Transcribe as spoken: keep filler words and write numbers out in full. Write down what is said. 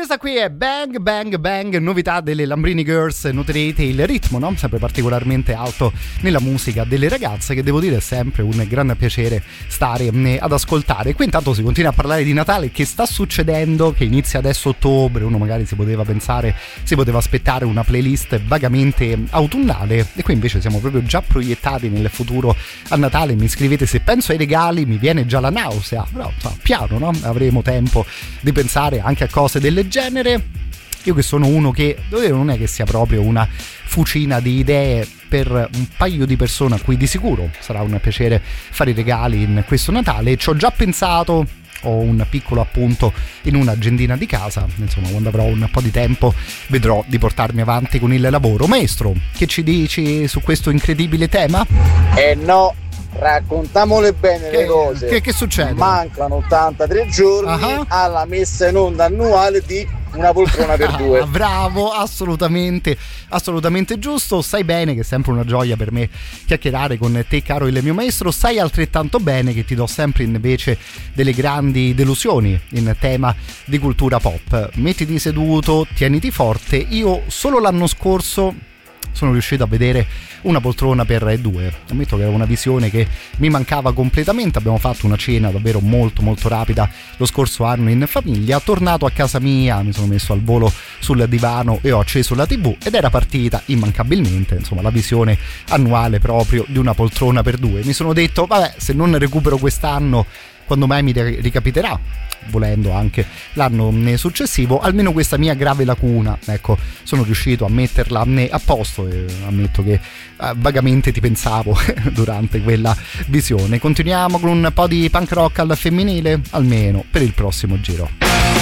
Questa qui è Bang Bang Bang, novità delle Lambrini Girls. Noterete il ritmo, no? Sempre particolarmente alto nella musica delle ragazze, che devo dire è sempre un grande piacere stare ad ascoltare. Qui intanto si continua a parlare di Natale, che sta succedendo, che inizia adesso ottobre, uno magari si poteva pensare, si poteva aspettare una playlist vagamente autunnale, e qui invece siamo proprio già proiettati nel futuro a Natale. Mi scrivete: se penso ai regali mi viene già la nausea, però insomma, piano, no? Avremo tempo di pensare anche a cose del genere. Io che sono uno che, devo dire, non è che sia proprio una fucina di idee per un paio di persone a cui di sicuro sarà un piacere fare i regali in questo Natale. Ci ho già pensato, ho un piccolo appunto in un'agendina di casa, insomma quando avrò un po' di tempo vedrò di portarmi avanti con il lavoro. Maestro, che ci dici su questo incredibile tema? Eh no, raccontamole bene che, le cose. Che, che succede? Mancano ottantatré giorni uh-huh. alla messa in onda annuale di Una poltrona per due. Ah, bravo, assolutamente, assolutamente giusto. Sai bene che è sempre una gioia per me chiacchierare con te, caro il mio maestro. Sai altrettanto bene che ti do sempre invece delle grandi delusioni in tema di cultura pop. Mettiti seduto, tieniti forte. Io solo l'anno scorso sono riuscito a vedere Una poltrona per due. Ammetto che era una visione che mi mancava completamente. Abbiamo fatto una cena davvero molto molto rapida lo scorso anno in famiglia. Tornato a casa mia, mi sono messo al volo sul divano e ho acceso la tivù ed era partita immancabilmente, insomma, la visione annuale proprio di Una poltrona per due. Mi sono detto: vabbè, se non recupero quest'anno, quando mai mi ricapiterà, volendo anche l'anno successivo, almeno questa mia grave lacuna, ecco, sono riuscito a metterla a posto, e ammetto che eh, vagamente ti pensavo durante quella visione. Continuiamo con un po' di punk rock al femminile, almeno per il prossimo giro.